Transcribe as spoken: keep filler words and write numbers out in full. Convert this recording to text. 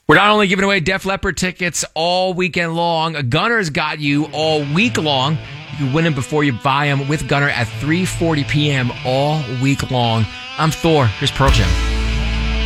We're not only giving away Def Leppard tickets all weekend long, Gunner's got you all week long. You can win them before you buy them with Gunner at three forty p.m. all week long. I'm Thor. Here's Pearl Jam.